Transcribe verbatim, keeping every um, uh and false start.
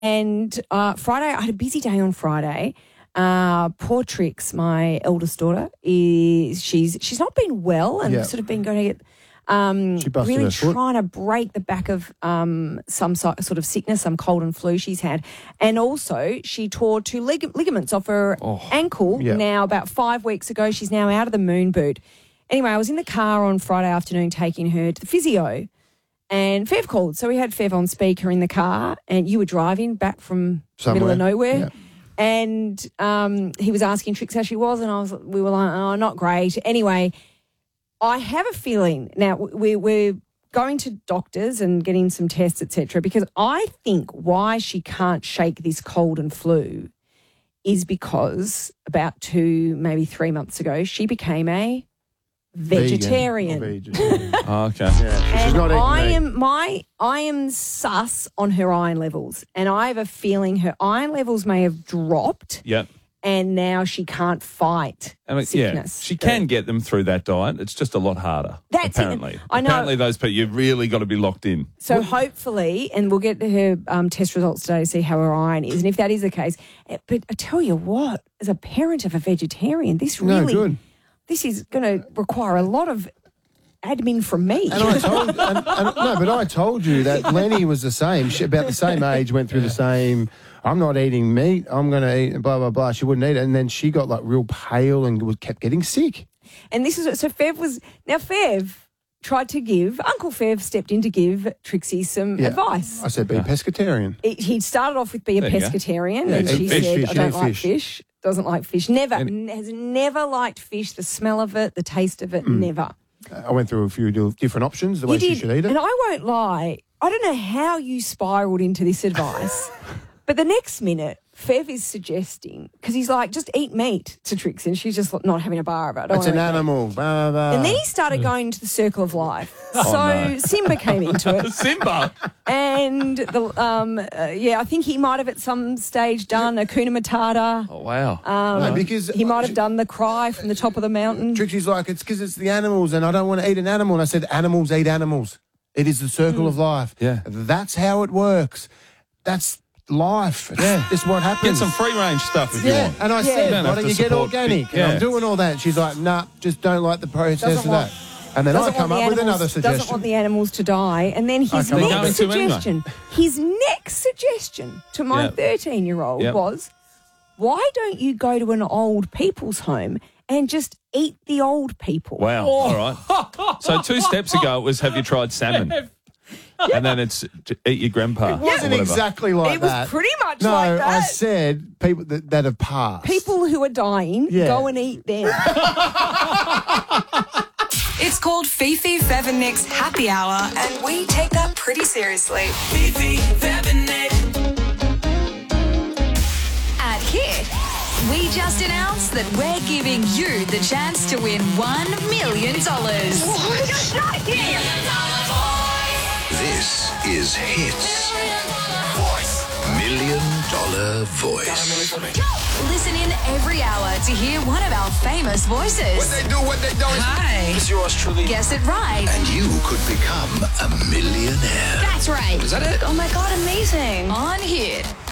And uh, Friday, I had a busy day on Friday. Uh, poor Trix, my eldest daughter, is she's she's not been well and Yeah. sort of been going to get um, She busted really her foot. trying to break the back of um, some so, sort of sickness, some cold and flu she's had. And also she tore two lig- ligaments off her ankle Yeah. now about five weeks ago. She's now out of the moon boot. Anyway, I was in the car on Friday afternoon taking her to the physio. And Fev called. So we had Fev on speaker in the car and you were driving back from the middle of Somewhere. nowhere. Yeah. And um, he was asking Trix how she was and I was, we were like, oh, not great. Anyway, I have a feeling, now we, we're going to doctors and getting some tests, et cetera, because I think why she can't shake this cold and flu is because about two, maybe three months ago, she became a vegetarian. Vegan. Or vegetarian. Oh, okay. Yeah. She's And not eating I meat. am my I am sus on her iron levels, and I have a feeling her iron levels may have dropped, Yep. and now she can't fight I mean, yeah, sickness. she can get them through that diet. It's just a lot harder. That's it. apparently. I know. Apparently, those people you've really got to be locked in. So hopefully, and we'll get her um, test results today to see how her iron is, and if that is the case. eh, But I tell you what, as a parent of a vegetarian, this No, really, good. this is going to require a lot of admin from me. And I told, and, and, no, but I told you that Lenny was the same. She, about the same age, went through the same. I'm not eating meat. I'm going to eat blah blah blah. She wouldn't eat it, and then she got like real pale and was, kept getting sick. And this is so Fev was now Fev tried to give Uncle Fev stepped in to give Trixie some Yeah. advice. I said, be pescatarian. He he'd started off with be a There you go. pescatarian, Yeah, and eat she fish, said, fish, "I don't eat like fish." fish. Doesn't like fish. Never And- n- has never liked fish. The smell of it, the taste of it, never." I went through a few di- different options, the way You she did, should eat it. and I won't lie. I don't know how you spiraled into this advice, but the next minute, Fev is suggesting because he's like, "Just eat meat" to Trixie, and she's just not having a bar of it. I don't It's wanna an eat meat. animal. Blah, blah. And then he started going to the circle of life. so Oh, no. Simba came into it. Simba. And, the um, uh, yeah, I think he might have at some stage done a Kuna Matata. Oh, wow. no, because He might have done the cry from the top of the mountain. Trixie's like, it's because it's the animals, and I don't want to eat an animal. And I said, animals eat animals. It is the circle of life. Yeah. That's how it works. That's life. Yeah. This is what happens. Get some free range stuff if you Yeah, want. and I Yeah. said, You don't why have don't to you get support organic? big- And yeah. I'm doing all that. She's like, nah, just don't like the process Doesn't of want- that. And then I Doesn't come want up the with another animals- Doesn't want suggestion. the animals to die. And then his I come up next with- Going to anyway. suggestion, his next suggestion to my Yep. thirteen-year-old Yep. was, why don't you go to an old people's home and just eat the old people? Wow. All right. So two steps ago it was, have you tried salmon? And then it's j- eat your grandpa. It or wasn't whatever. exactly like It was that. pretty much no, like that. I said people that, that have passed. People who are dying, Yeah. go and eat them. It's called Fifi, Fev and Nick's Happy Hour, and we take that pretty seriously. Fifi, Fev and Nick. At Hit, we just announced that we're giving you the chance to win one million dollars. This is Hits Million Dollar Voice. Listen in every hour to hear one of our famous voices. They do what they don't. Hi. It's yours truly. Guess it right. And you could become a millionaire. That's right. Is that it? Oh my God, amazing. On Hit.